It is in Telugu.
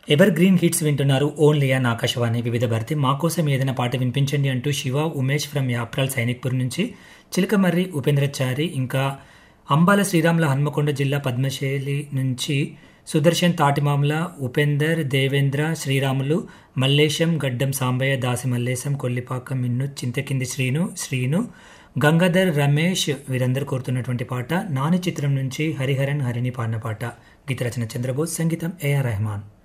ఎవర్ గ్రీన్ హిట్స్ వింటున్నారు ఓన్లీ అన్ ఆకాశవాణి వివిధ భారతి. మా కోసం ఏదైనా పాట వినిపించండి అంటూ శివ ఉమేష్ ఫ్రమ్ యాప్రాల్ సైనిక్పూర్ నుంచి, చిలకమర్రి ఉపేంద్రచారి, ఇంకా అంబాల శ్రీరాముల హన్మకొండ జిల్లా పద్మశైలి నుంచి సుదర్శన్ తాటిమామల, ఉపేందర్, దేవేంద్ర, శ్రీరాములు, మల్లేశం, గడ్డం సాంబయ్య, దాసి మల్లేశం, కొల్లిపాక మిన్ను, చింతకింది శ్రీను, గంగాధర్, రమేష్ వీరందరూ కోరుతున్నటువంటి పాట నాని చిత్రం నుంచి హరిహరన్ హరిని పాడిన పాట. గీత రచన చంద్రబోస్, సంగీతం ఏఆర్ రెహమాన్.